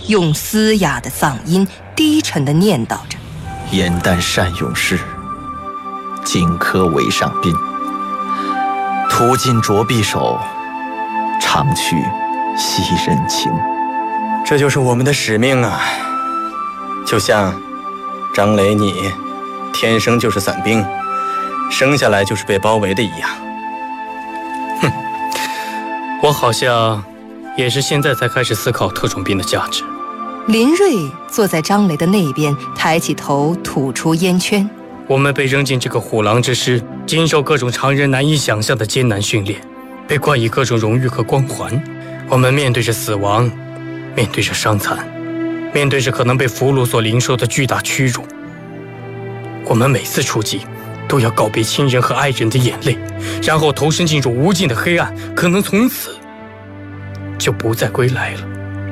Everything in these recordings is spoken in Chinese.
用嘶哑的嗓音低沉地念叨着： 燕丹善勇士，荆轲为上宾，途经卓匕首，长驱袭人情。 这就是我们的使命啊！就像张磊你天生就是散兵，生下来就是被包围的一样。 哼，我好像也是现在才开始思考特种兵的价值。 林睿坐在张雷的那边，抬起头吐出烟圈。 我们被扔进这个虎狼之师，经受各种常人难以想象的艰难训练，被冠以各种荣誉和光环。我们面对着死亡，面对着伤残，面对着可能被俘虏所领受的巨大屈辱。我们每次出击，都要告别亲人和爱人的眼泪，然后投身进入无尽的黑暗，可能从此就不再归来了。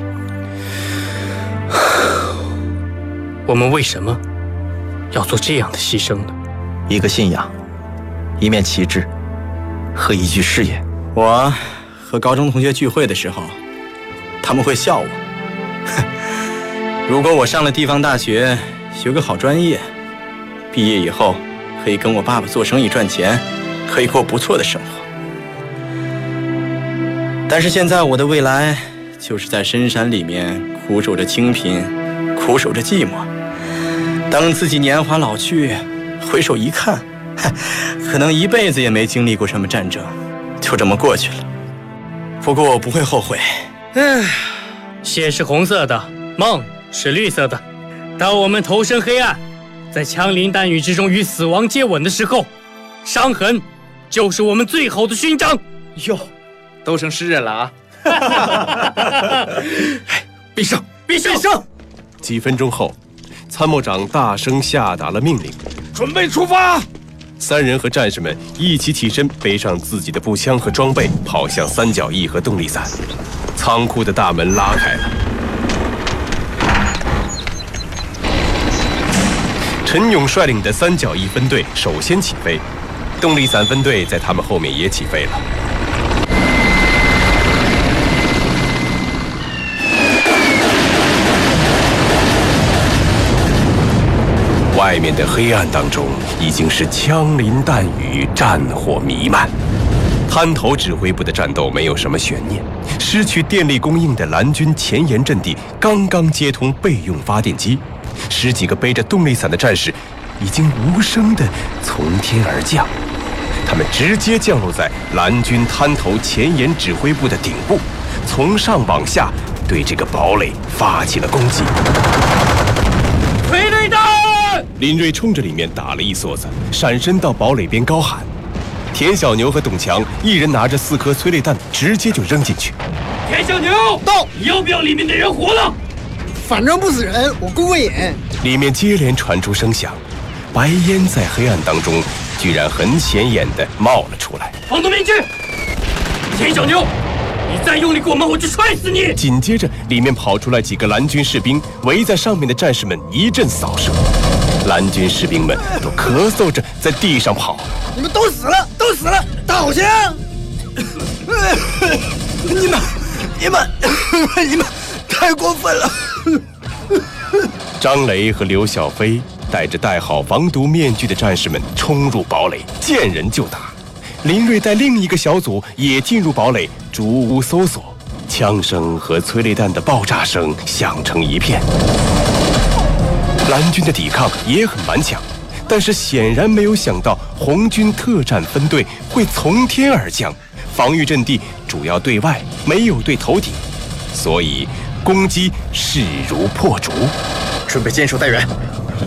我们为什么要做这样的牺牲呢？ 一个信仰，一面旗帜，和一句誓言。 我和高中同学聚会的时候，他们会笑我。如果我上了地方大学，学个好专业，毕业以后可以跟我爸爸做生意赚钱，可以过不错的生活。但是现在我的未来就是在深山里面苦守着清贫，苦守着寂寞。当自己年华老去，回首一看，可能一辈子也没经历过什么战争，就这么过去了。不过我不会后悔。 血是红色的，梦是绿色的。当我们投身黑暗，在枪林弹雨之中与死亡接吻的时候，伤痕就是我们最好的勋章。 哟，都成诗人了啊！ 必胜！必胜！必胜！ 几分钟后，参谋长大声下达了命令： 准备出发！ 三人和战士们一起起身，背上自己的步枪和装备，跑向三角翼和动力伞。仓库的大门拉开了，陈勇率领的三角翼分队首先起飞，动力伞分队在他们后面也起飞了。外面的黑暗当中已经是枪林弹雨，战火弥漫。滩头指挥部的战斗没有什么悬念，失去电力供应的蓝军前沿阵地刚刚接通备用发电机，10几个背着动力伞的战士已经无声地从天而降，他们直接降落在蓝军滩头前沿指挥部的顶部，从上往下对这个堡垒发起了攻击。 催泪弹！ 林睿冲着里面打了一梭子，闪身到堡垒边高喊。田小牛和董强一人拿着4颗催泪弹，直接就扔进去。 田小牛到， 你要不要里面的人活了？ 反正不死人，我过过瘾。 里面接连传出声响，白烟在黑暗当中居然很显眼地冒了出来。 放动面具！田小牛，你再用力过猛，我就踹死你！ 紧接着，里面跑出来几个蓝军士兵，围在上面的战士们一阵扫射。蓝军士兵们都咳嗽着在地上跑。 你们都死了，都死了，倒下！你们太过分了！ 张雷和刘小飞带着戴好防毒面具的战士们冲入堡垒，见人就打。林睿带另一个小组也进入堡垒，逐屋搜索，枪声和催泪弹的爆炸声响成一片。蓝军的抵抗也很顽强，但是显然没有想到红军特战分队会从天而降，防御阵地主要对外，没有对头顶，所以攻击势如破竹。 准备坚守待援。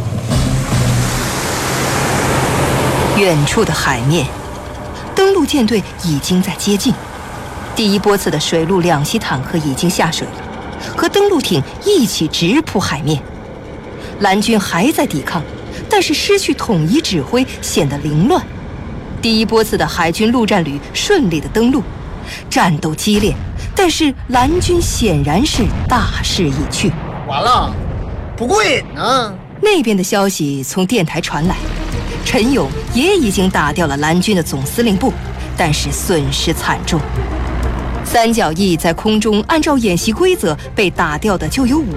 远处的海面，登陆舰队已经在接近。第一波次的水陆两栖坦克已经下水了，和登陆艇一起直扑海面。蓝军还在抵抗，但是失去统一指挥，显得凌乱。第一波次的海军陆战旅顺利的登陆，战斗激烈，但是蓝军显然是大势已去。 完了，不过瘾呢。 那边的消息从电台传来，陈勇也已经打掉了蓝军的总司令部，但是损失惨重。三角翼在空中按照演习规则被打掉的就有5